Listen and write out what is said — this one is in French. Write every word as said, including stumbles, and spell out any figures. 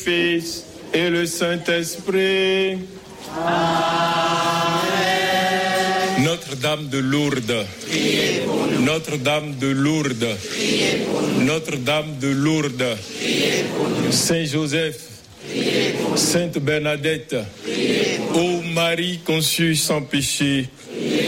Fils et le Saint-Esprit. Amen. Notre-Dame de Lourdes, Notre-Dame de Lourdes, Notre-Dame de Lourdes, Saint Joseph, Sainte Bernadette, ô Marie conçue sans péché,